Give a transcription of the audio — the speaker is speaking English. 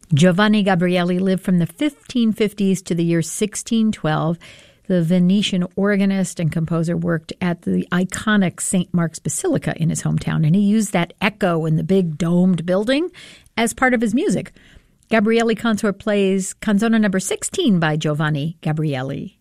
Giovanni Gabrieli lived from the 1550s to the year 1612. The Venetian organist and composer worked at the iconic St. Mark's Basilica in his hometown, and he used that echo in the big domed building as part of his music. Gabrieli Consort plays Canzona number 16 by Giovanni Gabrieli.